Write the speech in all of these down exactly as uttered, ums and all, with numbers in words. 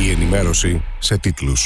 Η ενημέρωση σε τίτλους.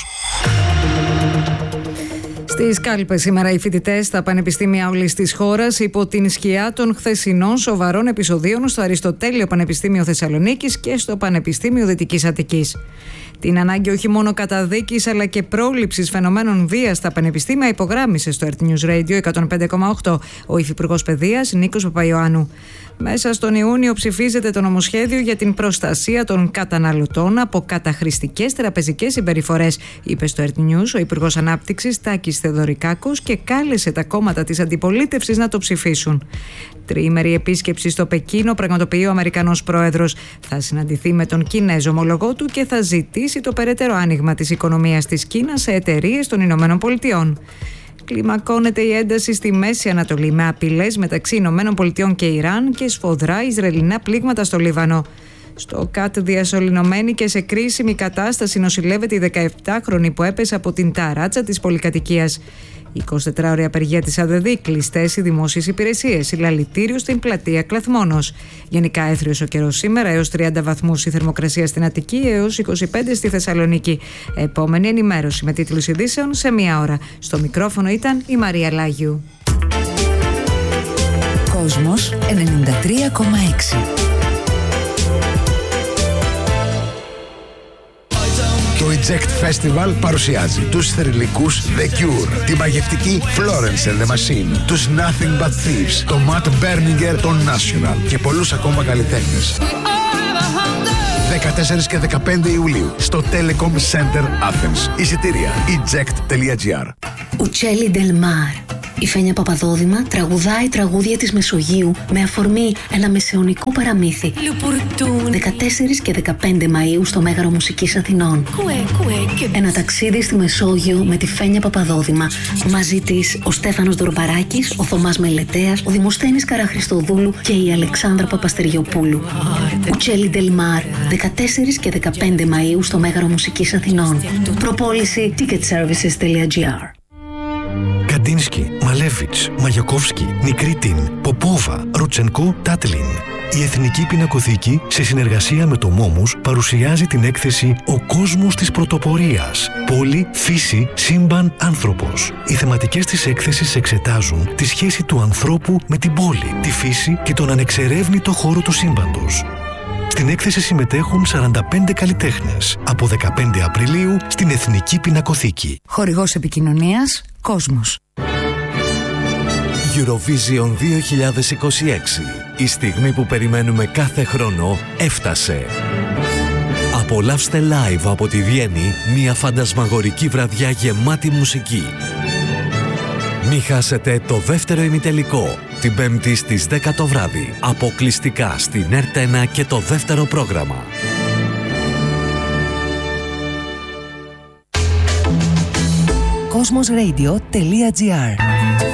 Στις κάλπες σήμερα οι φοιτητές στα πανεπιστήμια όλης της χώρας υπό την σκιά των χθεσινών σοβαρών επεισοδίων στο Αριστοτέλειο Πανεπιστήμιο Θεσσαλονίκης και στο Πανεπιστήμιο Δυτικής Αττικής. Την ανάγκη όχι μόνο καταδίκης αλλά και πρόληψης φαινομένων βίας στα πανεπιστήμια υπογράμμισε στο Earth News Radio εκατόν πέντε κόμμα οκτώ ο Υφυπουργός Παιδείας Νίκος Παπαϊωάννου. Μέσα στον Ιούνιο ψηφίζεται το νομοσχέδιο για την προστασία των καταναλωτών από καταχρηστικές τραπεζικές συμπεριφορές, είπε στο Earth News ο Υπουργός Ανάπτυξης Τάκης Θεοδωρικάκος και κάλεσε τα κόμματα της αντιπολίτευσης να το ψηφίσουν. Τριήμερη επίσκεψη στο Πεκίνο πραγματοποιεί ο Αμερικανός Πρόεδρος. Θα συναντηθεί με τον Κινέζο ομολογό του και θα ζητήσει το περαιτέρω άνοιγμα της οικονομίας της Κίνας σε εταιρείες των Ηνωμένων Πολιτειών. Κλιμακώνεται η ένταση στη Μέση Ανατολή με απειλές μεταξύ Ηνωμένων Πολιτειών και Ιράν και σφοδρά Ισραηλινά πλήγματα στο Λίβανο. Στο ΚΑΤ διασωληνωμένη και σε κρίσιμη κατάσταση νοσηλεύεται η δεκαεπτάχρονη που έπεσε από την ταράτσα της πολυκατοικίας. Η εικοσιτετράωρη απεργία της ΑΔΔ, κλειστές οι δημόσιες υπηρεσίες, συλλαλητήριο στην πλατεία Κλαθμόνος. Γενικά έθριος ο καιρός σήμερα, έως τριάντα βαθμούς η θερμοκρασία στην Αττική, έως είκοσι πέντε στη Θεσσαλονίκη. Επόμενη ενημέρωση με τίτλους ειδήσεων σε μία ώρα. Στο μικρόφωνο ήταν η Μαρία Λάγιου. Κόσμος ενενήντα τρία κόμμα έξι. Το Eject Festival παρουσιάζει τους θρυλικούς The Cure, τη μαγευτική Florence and the Machine, τους Nothing But Thieves, το Matt Berninger, το National και πολλούς ακόμα καλλιτέχνες. δεκατέσσερις και δεκαπέντε Ιουλίου στο Telecom Center Athens. Εισιτήρια eject τελεία gr. Uccelli del Mar. Η Φένια Παπαδόδημα τραγουδάει τραγούδια της Μεσογείου με αφορμή ένα μεσαιωνικό παραμύθι. δεκατέσσερις και δεκαπέντε Μαΐου στο Μέγαρο Μουσικής Αθηνών. Ένα ταξίδι στη Μεσόγειο με τη Φένια Παπαδόδημα. Μαζί της ο Στέφανος Δορμπαράκης, ο Θωμάς Μελετέας, ο Δημοσθένης Καραχρηστοδούλου και η Αλεξάνδρα Παπαστεριοπούλου. Uccelli del Mar, δεκατέσσερις και δεκαπέντε Μαΐου στο Μέγαρο Μουσικής Αθηνών. Προπόληση ticketservices τελεία gr. Καντίνσκι, Μαλέβιτς, Μαγιακόφσκι, Νικρίτιν, Ποπόβα, Ρουτσενκό, Τάτλιν. Η Εθνική Πινακοθήκη, σε συνεργασία με το Μόμους, παρουσιάζει την έκθεση «Ο κόσμος της πρωτοπορίας. Πόλη, φύση, σύμπαν, άνθρωπος». Οι θεματικές της έκθεσης εξετάζουν τη σχέση του ανθρώπου με την πόλη, τη φύση και τον ανεξερεύνητο χώρο του σύμπαντος. Στην έκθεση συμμετέχουν σαράντα πέντε καλλιτέχνες από δεκαπέντε Απριλίου στην Εθνική Πινακοθήκη. Χορηγός επικοινωνίας Κόσμος. Eurovision δύο χιλιάδες είκοσι έξι. Η στιγμή που περιμένουμε κάθε χρόνο έφτασε. Απολαύστε live από τη Βιέννη μια φαντασμαγορική βραδιά γεμάτη μουσική. Μη χάσετε το δεύτερο ημιτελικό την Πέμπτη στις δέκα το βράδυ, αποκλειστικά στην Ερτ ένα και το δεύτερο πρόγραμμα. Κόσμος Radio τελεία gr.